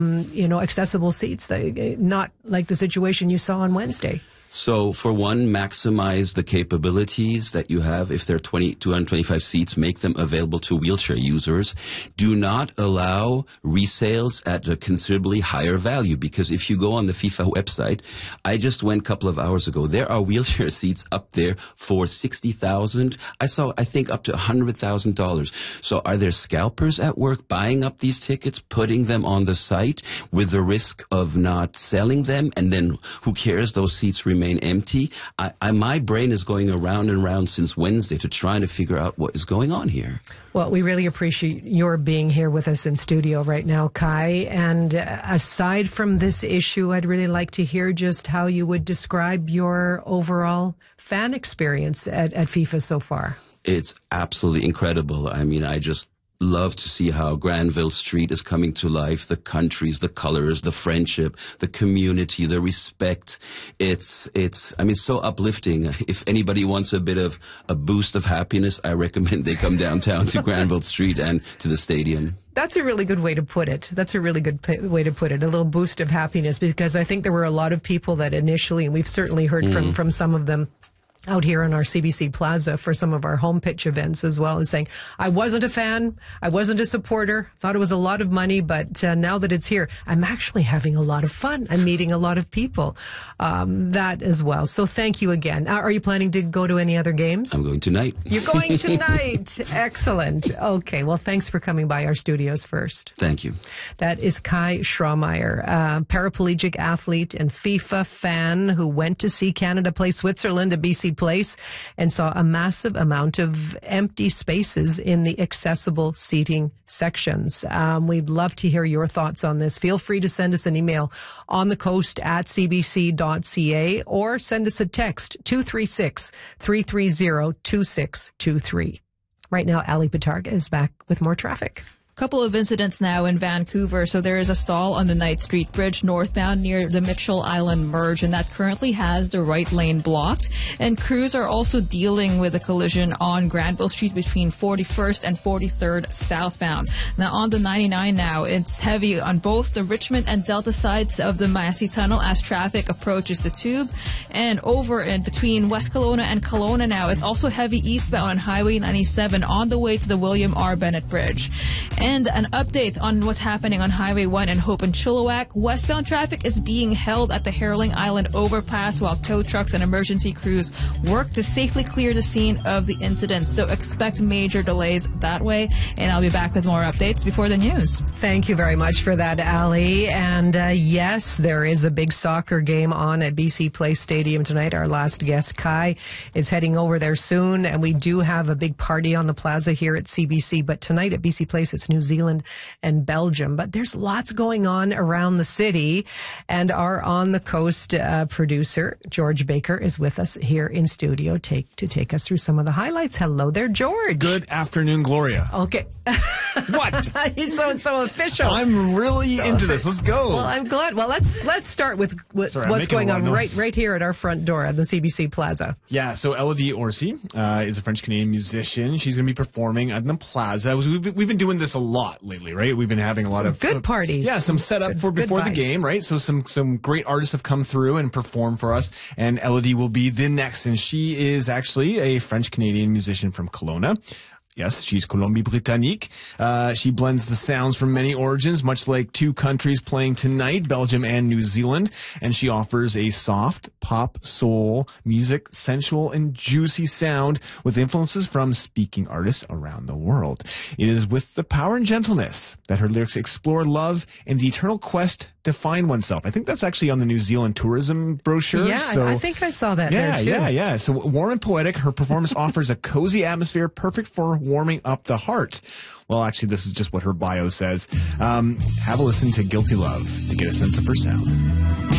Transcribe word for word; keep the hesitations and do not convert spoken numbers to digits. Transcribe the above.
you know, accessible seats, not like the situation you saw on Wednesday. So, for one, maximize the capabilities that you have. If there are twenty, two hundred twenty-five seats, make them available to wheelchair users. Do not allow resales at a considerably higher value, because if you go on the FIFA website, I just went a couple of hours ago, there are wheelchair seats up there for sixty thousand dollars. I saw, I think, up to one hundred thousand dollars. So are there scalpers at work buying up these tickets, putting them on the site with the risk of not selling them? And then who cares? Those seats remain empty. I, I, my brain is going around and around since Wednesday to trying to figure out what is going on here. Well, we really appreciate your being here with us in studio right now, Kai. And uh, aside from this issue, I'd really like to hear just how you would describe your overall fan experience at, at FIFA so far. It's absolutely incredible. I mean, I just love to see how Granville Street is coming to life, the countries, the colors, the friendship, the community, the respect. It's, it's, I mean, so uplifting. If anybody wants a bit of a boost of happiness, I recommend they come downtown to Granville Street and to the stadium. That's a really good way to put it. That's a really good p- way to put it. A little boost of happiness, because I think there were a lot of people that initially, and we've certainly heard mm. from, from some of them, out here on our C B C Plaza for some of our home pitch events as well, as saying, I wasn't a fan, I wasn't a supporter, thought it was a lot of money, but uh, now that it's here, I'm actually having a lot of fun. I'm meeting a lot of people, um, that as well. So thank you again. Uh, are you planning to go to any other games? I'm going tonight. You're going tonight. Excellent. Okay. Well, thanks for coming by our studios first. Thank you. That is Kai Schraumeier, a paraplegic athlete and FIFA fan who went to see Canada play Switzerland at B C Place and saw a massive amount of empty spaces in the accessible seating sections. Um, we'd love to hear your thoughts on this. Feel free to send us an email on the coast at c b c dot c a or send us a text two three six, three three zero, two six two three. Right now, Ali Patarga is back with more traffic. Couple of incidents now in Vancouver. So there is a stall on the Knight Street Bridge northbound near the Mitchell Island Merge, and that currently has the right lane blocked. And crews are also dealing with a collision on Granville Street between forty-first and forty-third southbound. Now on the ninety-nine now, it's heavy on both the Richmond and Delta sides of the Massey Tunnel as traffic approaches the Tube. And over in between West Kelowna and Kelowna now, it's also heavy eastbound on Highway ninety-seven on the way to the William R. Bennett Bridge. And an update on what's happening on Highway one in Hope and Chilliwack. Westbound traffic is being held at the Herling Island overpass while tow trucks and emergency crews work to safely clear the scene of the incident. So expect major delays that way. And I'll be back with more updates before the news. Thank you very much for that, Ali. And uh, yes, there is a big soccer game on at B C Place Stadium tonight. Our last guest, Kai, is heading over there soon. And we do have a big party on the plaza here at C B C. But tonight at B C Place, it's New Zealand and Belgium. But there's lots going on around the city. And our On the Coast uh, producer, George Baker, is with us here in studio take, to take us through some of the highlights. Hello there, George. Good afternoon, Gloria. Okay. What? You're so, so official. I'm really so into this. Let's go. Well, I'm glad. Well, let's let's start with what's, Sorry, what's going on right noise. right here at our front door at the C B C Plaza. Yeah, so Elodie Orsi uh, is a French-Canadian musician. She's going to be performing at the Plaza. We've been, we've been doing this a lot lately, right? We've been having a lot some of good parties. Yeah, some setup good, for before the vibes. game, right? So some some great artists have come through and performed for us, and Elodie will be the next. And she is actually a French-Canadian musician from Kelowna. Yes, she's Colombie-Britannique. Uh, she blends the sounds from many origins, much like two countries playing tonight, Belgium and New Zealand. And she offers a soft pop soul music, sensual and juicy sound with influences from speaking artists around the world. It is with the power and gentleness that her lyrics explore love and the eternal quest to find oneself. I think that's actually on the New Zealand tourism brochure. Yeah, so, I think I saw that yeah, there too. Yeah, yeah, So warm and poetic, her performance offers a cozy atmosphere perfect for warming up the heart. Well, actually, this is just what her bio says. Um, have a listen to Guilty Love to get a sense of her sound.